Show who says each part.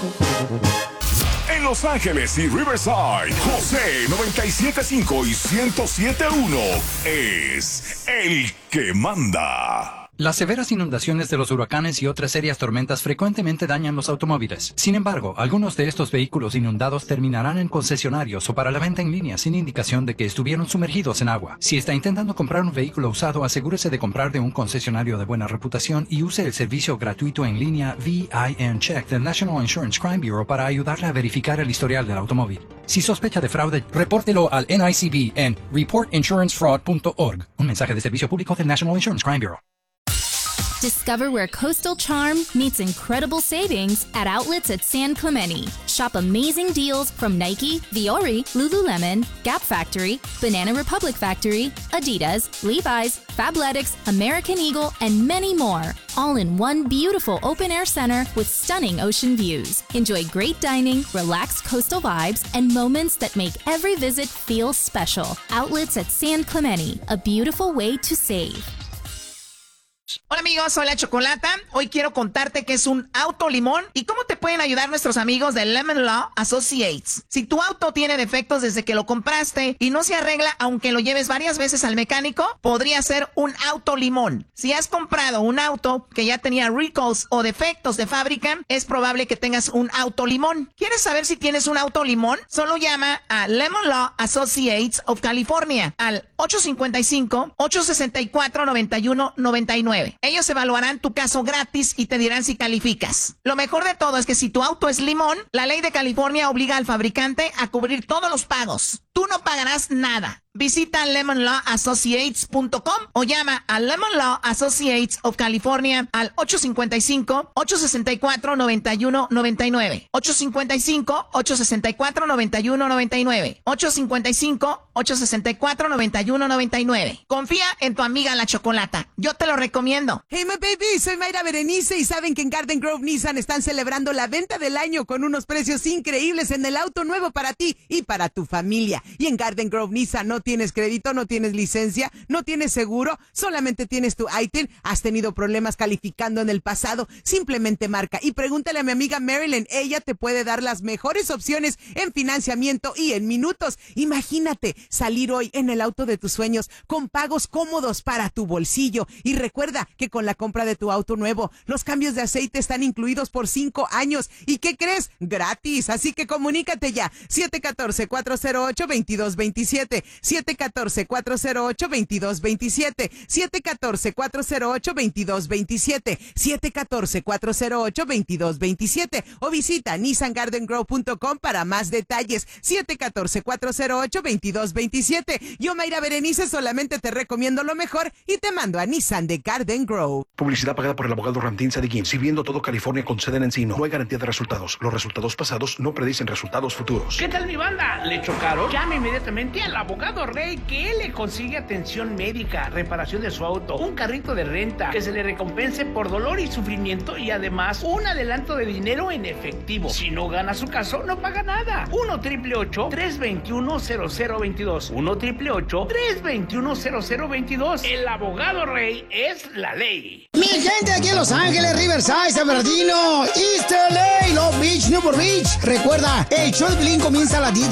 Speaker 1: En Los Ángeles y Riverside, José 97.5 y 107.1 es el que manda.
Speaker 2: Las severas inundaciones de los huracanes y otras serias tormentas frecuentemente dañan los automóviles. Sin embargo, algunos de estos vehículos inundados terminarán en concesionarios o para la venta en línea sin indicación de que estuvieron sumergidos en agua. Si está intentando comprar un vehículo usado, asegúrese de comprar de un concesionario de buena reputación y use el servicio gratuito en línea VIN Check del National Insurance Crime Bureau para ayudarle a verificar el historial del automóvil. Si sospecha de fraude, repórtelo al NICB en reportinsurancefraud.org. Un mensaje de servicio público del National Insurance Crime Bureau.
Speaker 3: Discover where coastal charm meets incredible savings at outlets at San Clemente. Shop amazing deals from Nike, Viore, Lululemon, Gap Factory, Banana Republic Factory, Adidas, Levi's, Fabletics, American Eagle, and many more. All in one beautiful open-air center with stunning ocean views. Enjoy great dining, relaxed coastal vibes, and moments that make every visit feel special. Outlets at San Clemente, a beautiful way to save.
Speaker 4: Hola amigos, soy la Chocolata. Hoy quiero contarte qué es un auto limón y cómo te pueden ayudar nuestros amigos de Lemon Law Associates. Si tu auto tiene defectos desde que lo compraste y no se arregla aunque lo lleves varias veces al mecánico, podría ser un auto limón. Si has comprado un auto que ya tenía recalls o defectos de fábrica, es probable que tengas un auto limón. ¿Quieres saber si tienes un auto limón? Solo llama a Lemon Law Associates of California al 855-864-9199. Ellos evaluarán tu caso gratis y te dirán si calificas. Lo mejor de todo es que si tu auto es limón, la ley de California obliga al fabricante a cubrir todos los pagos. Tú no pagarás nada. Visita lemonlawassociates.com o llama a Lemon Law Associates of California al 855-864-9199. 855-864-9199. 855-864-9199. Confía en tu amiga la Chocolata. Yo te lo recomiendo.
Speaker 5: Hey, my baby, soy Mayra Berenice y saben que en Garden Grove Nissan están celebrando la venta del año con unos precios increíbles en el auto nuevo para ti y para tu familia. Y en Garden Grove Nissan no tienes crédito, no tienes licencia, no tienes seguro, solamente tienes tu ITIN, has tenido problemas calificando en el pasado, simplemente marca y pregúntale a mi amiga Marilyn, ella te puede dar las mejores opciones en financiamiento y en minutos. Imagínate salir hoy en el auto de tus sueños con pagos cómodos para tu bolsillo y recuerda que con la compra de tu auto nuevo, los cambios de aceite están incluidos por 5 años y ¿qué crees? Gratis, así que comunícate ya, 714-408-2227, 714-408-2227, 714-408-2227, 714-408-2227 o visita nissangardengrove.com para más detalles, 714-408-2227. Yo, Mayra Berenice, solamente te recomiendo lo mejor y te mando a Nissan de Garden Grove.
Speaker 6: Publicidad pagada por el abogado Ramtín Sadiquín, sirviendo todo California con sede en Encino. No hay garantía de resultados. Los resultados pasados no predicen resultados futuros.
Speaker 7: ¿Qué tal mi banda? ¿Le chocaron? Llame inmediatamente al abogado Rey, que él le consigue atención médica, reparación de su auto, un carrito de renta, que se le recompense por dolor y sufrimiento y además un adelanto de dinero en efectivo. Si no gana su caso, no paga nada. 1-888-321-0022. 1-888-321-0022. El abogado Rey es la ley.
Speaker 8: Mi gente aquí en Los Ángeles, Riverside, San Bernardino, East LA, Long Beach, Newport Beach. Recuerda, el show de Piolín comienza a las 10